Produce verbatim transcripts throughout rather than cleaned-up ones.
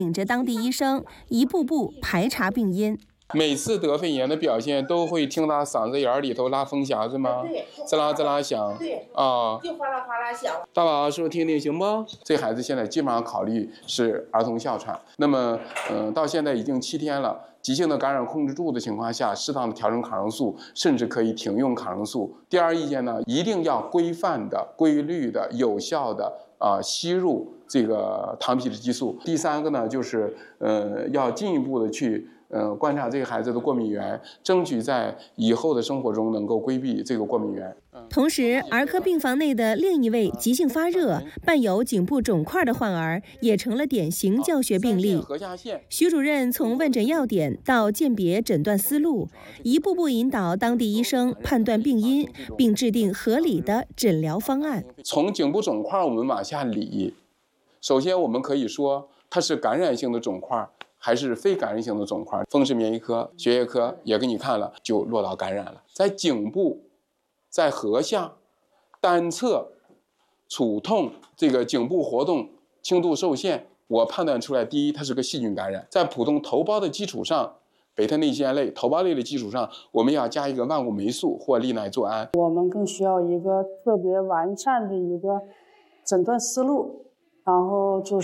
领着当地医生一步步排查病因。 每次得肺炎的表现都会听到嗓子眼里头拉风匣子吗？ 对， 滋啦滋啦响。 对， 啊， 就哗啦哗啦响。 大宝说听听行不？这孩子现在基本上考虑是儿童哮喘。那么，嗯、呃，到现在已经七天了，急性的感染控制住的情况下，适当的调整抗生素，甚至可以停用抗生素。第二意见呢，一定要规范的、规律的、有效的啊、呃、吸入这个糖皮质激素。第三个呢，就是呃要进一步的去。呃，观察这个孩子的过敏源，争取在以后的生活中能够规避这个过敏源。 同时，儿科病房内的另一位急性发热、伴有颈部肿块的患儿，也成了典型教学病例。徐主任从问诊要点到鉴别诊断思路，一步步引导当地医生判断病因，并制定合理的诊疗方案。 从颈部肿块我们往下理，首先我们可以说它是感染性的肿块。还是非感染性的肿块，风湿免疫科、血液科也给你看了，就落到感染了。在颈部、在颌下、单侧、触痛，这个颈部活动轻度受限，我判断出来，第一，它是个细菌感染。在普通头孢的基础上，贝塔内酰类、头孢类的基础上，我们要加一个万古霉素或利乃唑胺。 我们更需要一个特别完善的一个诊断思路，然后就是。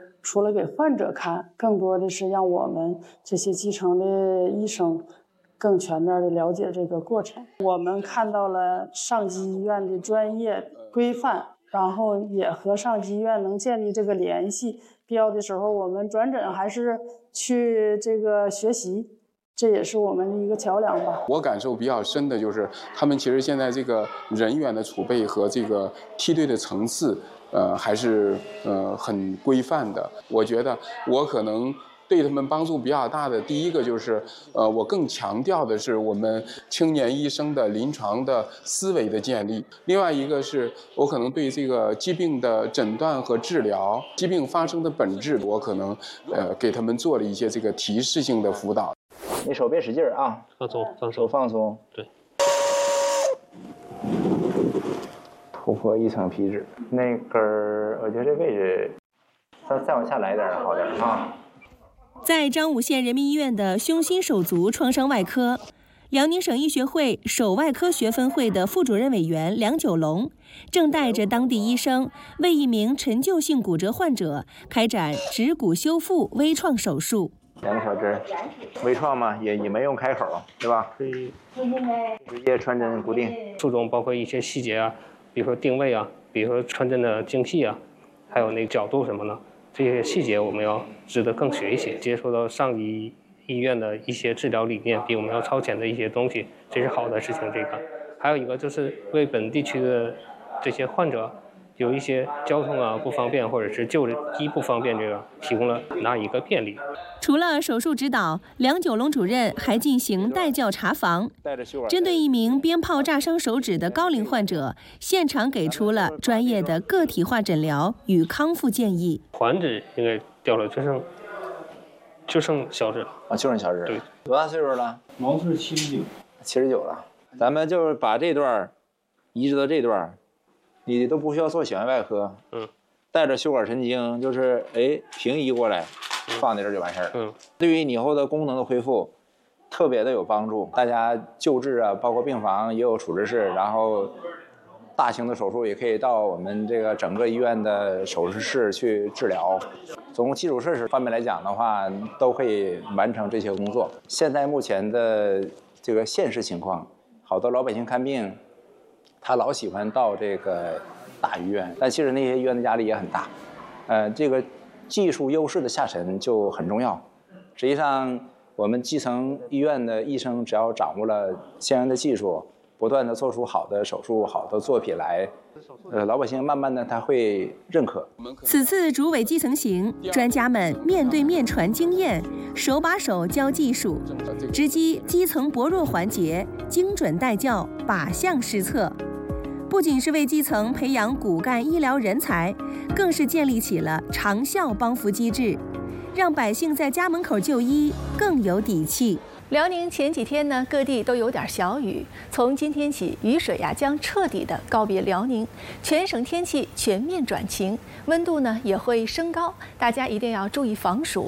除了给患者看，更多的是让我们这些基层的医生更全面的了解这个过程。我们看到了上级医院的专业规范，然后也和上级医院能建立这个联系。必要的时候，我们转诊还是去这个学习，这也是我们的一个桥梁吧。 我感受比较深的就是，他们其实现在这个人员的储备和这个梯队的层次。呃，还是呃很规范的。我觉得我可能对他们帮助比较大的，第一个就是，呃，我更强调的是我们青年医生的临床的思维的建立。另外一个是我可能对这个疾病的诊断和治疗、疾病发生的本质，我可能呃给他们做了一些这个提示性的辅导。 你手别使劲啊， 放松，放手放松。 对。 突破一层皮质，那根儿，我觉得这位置，再再往下来点好点啊。 在彰武县人民医院的胸心手足创伤外科，辽宁省医学会手外科学分会的副主任委员梁九龙，正带着当地医生为一名陈旧性骨折患者开展指骨修复微创手术。 两个小针，微创嘛，也也没用开口，对吧？可以直接穿针固定。 术中包括一些细节啊。比如说定位啊，比如说穿针的精细啊，还有那个角度什么的，这些细节我们要知得更学一些，接触到上级医院的一些治疗理念，比我们要超前的一些东西，这是好的事情。这个还有一个就是为本地区的这些患者有一些交通啊不方便，或者是就医不方便，这个提供了哪一个便利。 除了手术指导，梁九龙主任还进行带教查房，针对一名鞭炮炸伤手指的高龄患者，现场给出了专业的个体化诊疗与康复建议。 环指应该掉了，就剩就剩小指了啊，就剩小指。 对， 多大岁数了？ 毛岁七十九， 七十九了。咱们就是把这段移植到这段，你都不需要做显微外科， 嗯， 带着袖管神经，就是哎平移过来。放在这儿就完事儿了。 嗯， 对于你以后的功能的恢复，特别的有帮助。大家救治啊，包括病房也有处置室，然后大型的手术也可以到我们这个整个医院的手术室去治疗。从基础设施方面来讲的话，都可以完成这些工作。现在目前的这个现实情况，好多老百姓看病，他老喜欢到这个大医院，但其实那些医院的压力也很大。呃，这个。技术优势的下沉就很重要。实际上，我们基层医院的医生只要掌握了相应的技术，不断的做出好的手术、好的作品来，呃，老百姓慢慢的他会认可。 此次主委基层行，专家们面对面传经验，手把手教技术，直击基层薄弱环节，精准带教，靶向施策。不仅是为基层培养骨干医疗人才，更是建立起了长效帮扶机制，让百姓在家门口就医更有底气。辽宁前几天呢，各地都有点小雨，从今天起，雨水呀将彻底的告别辽宁，全省天气全面转晴，温度呢也会升高，大家一定要注意防暑。